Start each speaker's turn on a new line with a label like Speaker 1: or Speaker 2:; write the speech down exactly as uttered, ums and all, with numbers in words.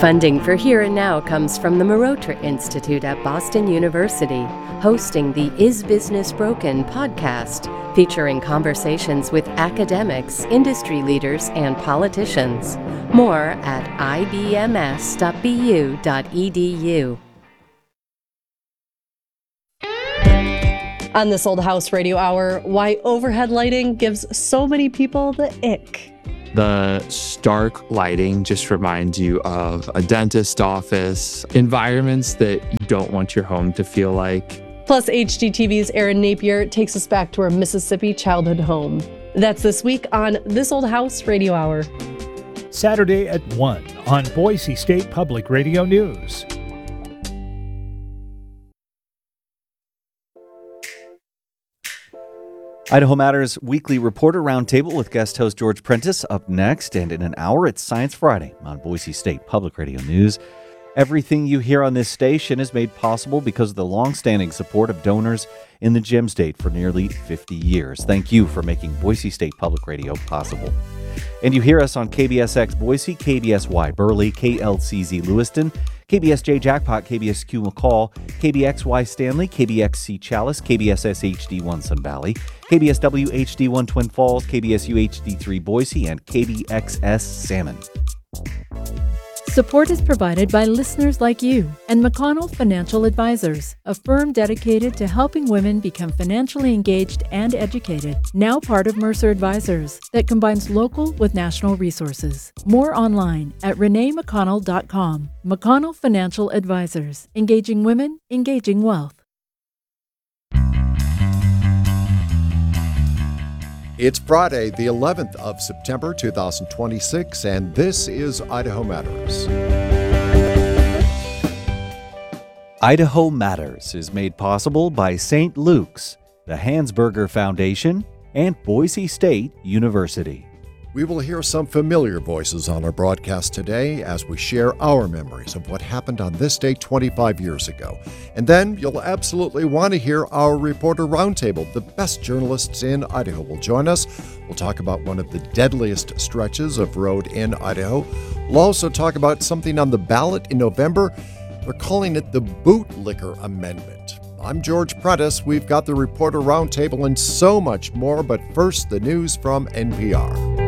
Speaker 1: Funding for Here and Now comes from the Marotra Institute at Boston University, hosting the Is Business Broken podcast, featuring conversations with academics, industry leaders, and politicians. More at I B M S dot B U dot E D U.
Speaker 2: On this Old House Radio Hour, why overhead lighting gives so many people the ick.
Speaker 3: The stark lighting just reminds you of a dentist office, environments that you don't want your home to feel like.
Speaker 2: Plus, H G T V's Erin Napier takes us back to her Mississippi childhood home. That's this week on This Old House Radio Hour.
Speaker 4: Saturday at one on Boise State Public Radio News.
Speaker 5: Idaho Matters Weekly Reporter Roundtable with guest host George Prentice up next, and in an hour it's Science Friday on Boise State Public Radio News. Everything you hear on this station is made possible because of the long-standing support of donors in the Gem State for nearly fifty years. Thank you for making Boise State Public Radio possible. And you hear us on K B S X Boise, K B S Y Burley, K L C Z Lewiston, K B S J Jackpot, K B S Q McCall, K B X Y Stanley, K B X C Chalice, K B S S H D one Sun Valley, K B S W H D one Twin Falls, K B S U H D three Boise, and K B X S Salmon.
Speaker 6: Support is provided by listeners like you and McConnell Financial Advisors, a firm dedicated to helping women become financially engaged and educated. Now part of Mercer Advisors, that combines local with national resources. More online at renee mcconnell dot com. McConnell Financial Advisors, engaging women, engaging wealth.
Speaker 7: It's Friday, the eleventh of September, two thousand twenty-six, and this is Idaho Matters.
Speaker 5: Idaho Matters is made possible by Saint Luke's, the Hansberger Foundation, and Boise State University.
Speaker 7: We will hear some familiar voices on our broadcast today as we share our memories of what happened on this day twenty-five years ago. And then you'll absolutely want to hear our Reporter Roundtable. The best journalists in Idaho will join us. We'll talk about one of the deadliest stretches of road in Idaho. We'll also talk about something on the ballot in November. They're calling it the Bootlicker Amendment. I'm George Prentice. We've got the Reporter Roundtable and so much more, but first, the news from N P R.